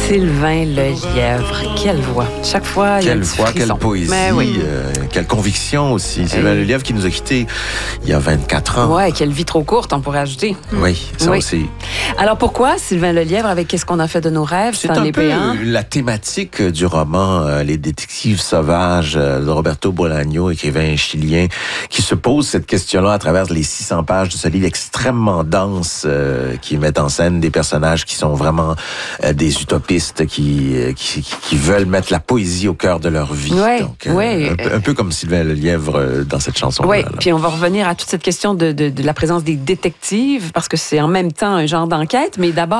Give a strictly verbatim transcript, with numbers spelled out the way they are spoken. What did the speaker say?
Sylvain Lelièvre, quelle voix. Chaque fois, il y a un Quelle petit voix, frisson. quelle poésie, Mais oui. euh, quelle conviction aussi. Sylvain Lelièvre qui nous a quittés il y a vingt-quatre ans. Ouais, quelle vie trop courte, on pourrait ajouter. Oui, ça Oui. aussi. Alors pourquoi Sylvain Lelièvre avec Qu'est-ce qu'on a fait de nos rêves? C'est un peu la thématique du roman euh, Les détectives sauvages euh, de Roberto Bolaño, écrivain chilien, qui se pose cette question-là à travers les six cents pages de ce livre extrêmement dense euh, qui met en scène des personnages qui sont vraiment euh, des utopistes, qui, euh, qui, qui veulent mettre la poésie au cœur de leur vie. Ouais, Donc, euh, ouais. un, peu, un peu comme Sylvain Lelièvre euh, dans cette chanson-là. Oui, là. puis on va revenir à toute cette question de, de, de la présence des détectives, parce que c'est en même temps un genre d'enquête, mais d'abord,